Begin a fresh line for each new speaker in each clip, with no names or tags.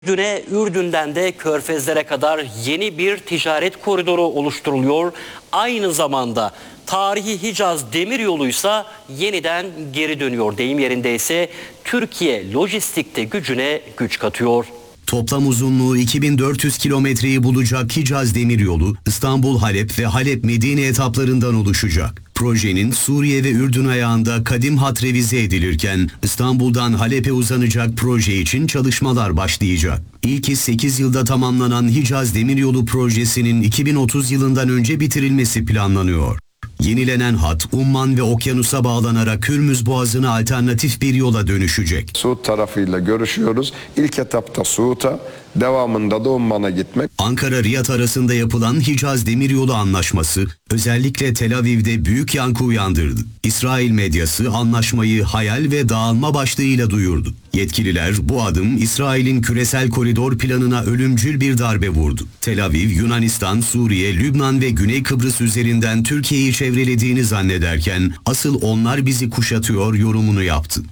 Ürdün'den de Körfezlere kadar yeni bir ticaret koridoru oluşturuluyor. Aynı zamanda tarihi Hicaz Demiryolu'ysa yeniden geri dönüyor. Deyim yerindeyse Türkiye lojistikte gücüne güç katıyor.
Toplam uzunluğu 2400 kilometreyi bulacak Hicaz Demiryolu, İstanbul-Halep ve Halep-Medine etaplarından oluşacak. Projenin Suriye ve Ürdün ayağında kadim hat revize edilirken İstanbul'dan Halep'e uzanacak proje için çalışmalar başlayacak. İlki 8 yılda tamamlanan Hicaz Demiryolu projesinin 2030 yılından önce bitirilmesi planlanıyor. Yenilenen hat, Umman ve Okyanus'a bağlanarak Hürmüz Boğazı'na alternatif bir yola dönüşecek.
Suud tarafıyla görüşüyoruz. İlk etapta Suud'a, devamında da Umman'a gitmek.
Ankara-Riyad arasında yapılan Hicaz Demiryolu Anlaşması özellikle Tel Aviv'de büyük yankı uyandırdı. İsrail medyası anlaşmayı hayal ve dağılma başlığıyla duyurdu. Yetkililer bu adım İsrail'in küresel koridor planına ölümcül bir darbe vurdu. Tel Aviv, Yunanistan, Suriye, Lübnan ve Güney Kıbrıs üzerinden Türkiye'yi çevrelediğini zannederken asıl onlar bizi kuşatıyor yorumunu yaptı.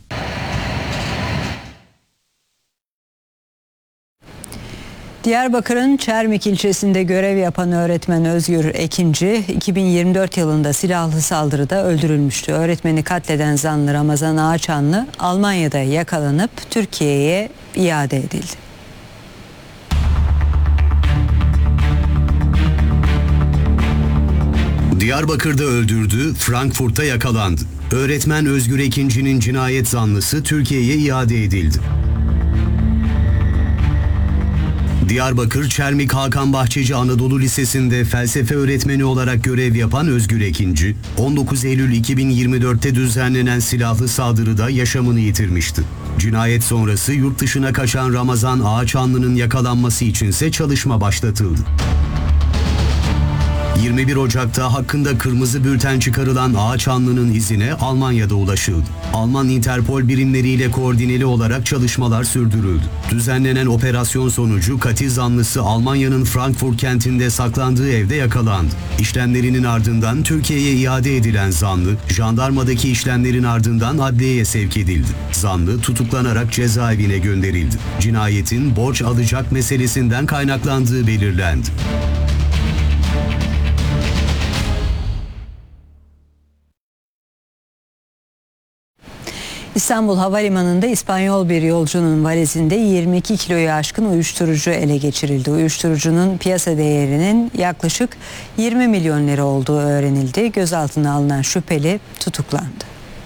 Diyarbakır'ın Çermik ilçesinde görev yapan öğretmen Özgür Ekinci 2024 yılında silahlı saldırıda öldürülmüştü. Öğretmeni katleden zanlı Ramazan Ağaçanlı Almanya'da yakalanıp Türkiye'ye iade edildi.
Diyarbakır'da öldürdü, Frankfurt'ta yakalandı. Öğretmen Özgür Ekinci'nin cinayet zanlısı Türkiye'ye iade edildi. Diyarbakır Çermik Hakan Bahçeci Anadolu Lisesi'nde felsefe öğretmeni olarak görev yapan Özgür Ekinci, 19 Eylül 2024'te düzenlenen silahlı saldırıda yaşamını yitirmişti. Cinayet sonrası yurt dışına kaçan Ramazan Ağaçanlı'nın yakalanması içinse çalışma başlatıldı. 21 Ocak'ta hakkında kırmızı bülten çıkarılan Ağaçanlı'nın izine Almanya'da ulaşıldı. Alman Interpol birimleriyle koordineli olarak çalışmalar sürdürüldü. Düzenlenen operasyon sonucu katil zanlısı Almanya'nın Frankfurt kentinde saklandığı evde yakalandı. İşlemlerinin ardından Türkiye'ye iade edilen zanlı, jandarmadaki işlemlerin ardından adliyeye sevk edildi. Zanlı tutuklanarak cezaevine gönderildi. Cinayetin borç alacak meselesinden kaynaklandığı belirlendi.
İstanbul Havalimanı'nda İspanyol bir yolcunun valizinde 22 kiloyu aşkın uyuşturucu ele geçirildi. Uyuşturucunun piyasa değerinin yaklaşık 20 milyon lira olduğu öğrenildi. Gözaltına alınan şüpheli tutuklandı.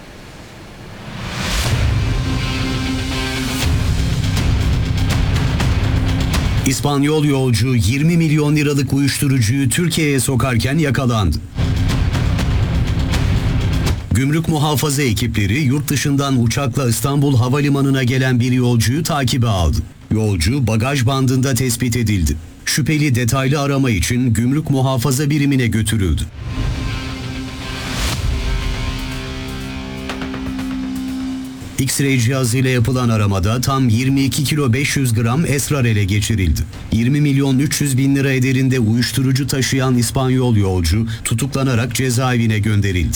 İspanyol yolcu 20 milyon liralık uyuşturucuyu Türkiye'ye sokarken yakalandı. Gümrük muhafaza ekipleri yurt dışından uçakla İstanbul Havalimanı'na gelen bir yolcuyu takibe aldı. Yolcu bagaj bandında tespit edildi. Şüpheli detaylı arama için gümrük muhafaza birimine götürüldü. X-ray cihazıyla yapılan aramada tam 22 kilo 500 gram esrar ele geçirildi. 20 milyon 300 bin lira ederinde uyuşturucu taşıyan İspanyol yolcu tutuklanarak cezaevine gönderildi.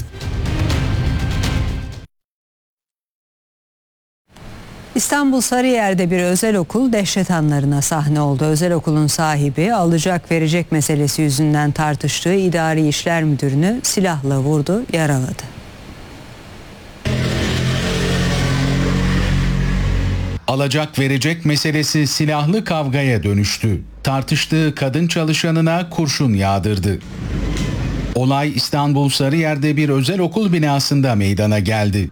İstanbul Sarıyer'de bir özel okul dehşet anlarına sahne oldu. Özel okulun sahibi alacak verecek meselesi yüzünden tartıştığı İdari İşler Müdürünü silahla vurdu, yaraladı.
Alacak verecek meselesi silahlı kavgaya dönüştü. Tartıştığı kadın çalışanına kurşun yağdırdı. Olay İstanbul Sarıyer'de bir özel okul binasında meydana geldi.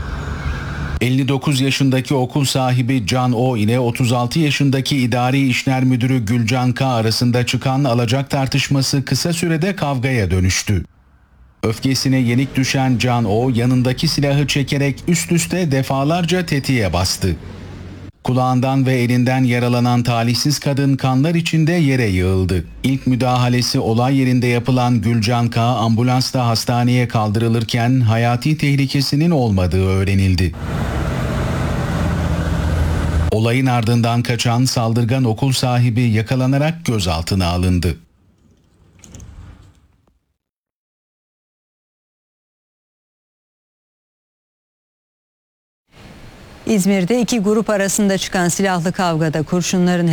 59 yaşındaki okul sahibi Can O ile 36 yaşındaki İdari İşler Müdürü Gülcan K arasında çıkan alacak tartışması kısa sürede kavgaya dönüştü. Öfkesine yenik düşen Can O yanındaki silahı çekerek üst üste defalarca tetiğe bastı. Kulağından ve elinden yaralanan talihsiz kadın kanlar içinde yere yığıldı. İlk müdahalesi olay yerinde yapılan Gülcan K ambulansla hastaneye kaldırılırken hayati tehlikesinin olmadığı öğrenildi. Olayın ardından kaçan saldırgan okul sahibi yakalanarak gözaltına alındı.
İzmir'de iki grup arasında çıkan silahlı kavgada kurşunların